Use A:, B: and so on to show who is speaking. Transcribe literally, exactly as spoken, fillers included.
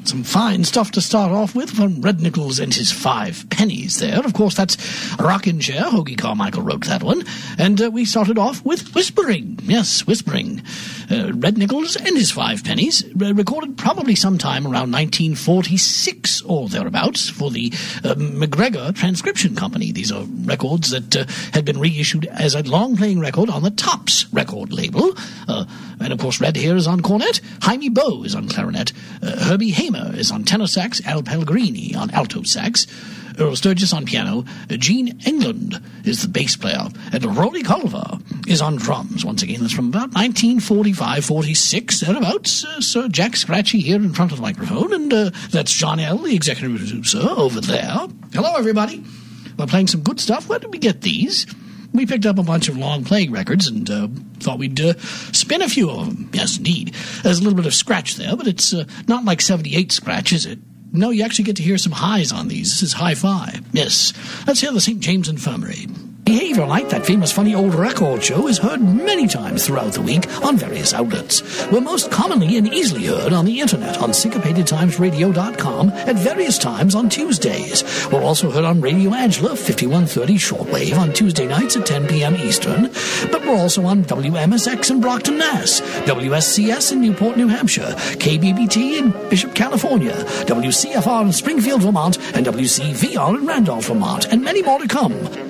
A: Some fine stuff to start off with from Red Nichols and his five pennies there. Of course, that's Rockin' Chair. Hoagie Carmichael wrote that one. And uh, we started off with Whispering. Yes, Whispering. Uh, Red Nichols and his five pennies, uh, recorded probably sometime around nineteen forty-six or thereabouts for the uh, McGregor Transcription Company. These are records that uh, had been reissued as a long-playing record on the Tops record label. Uh, and, of course, Red here is on cornet. Jaime Bow is on clarinet. Uh, Herbie Hamer is on tenor sax. Al Pellegrini on alto sax. Earl Sturgis on piano. Uh, Gene England is the bass player. And Roly Culver is on drums. Once again, that's from about nineteen forty-five forty-six, thereabouts. Uh, Sir Jack Scratchy here in front of the microphone. And uh, that's John L., the executive producer, over there. Hello, everybody. We're playing some good stuff. Where did we get these? We picked up a bunch of long-playing records and uh, thought we'd uh, spin a few of them. Yes, indeed. There's a little bit of scratch there, but it's uh, not like seventy-eight scratch, is it? No, you actually get to hear some highs on these. This is hi-fi. Yes. Let's hear the Saint James Infirmary. Behavior Night, that famous funny old record show, is heard many times throughout the week on various outlets. We're most commonly and easily heard on the internet on syncopated times radio dot com at various times on Tuesdays. We're also heard on Radio Angela, fifty-one thirty shortwave on Tuesday nights at ten p.m. Eastern. But we're also on W M S X in Brockton, Mass, W S C S in Newport, New Hampshire, K B B T in Bishop, California, W C F R in Springfield, Vermont, and W C V R in Randolph, Vermont, and many more to come.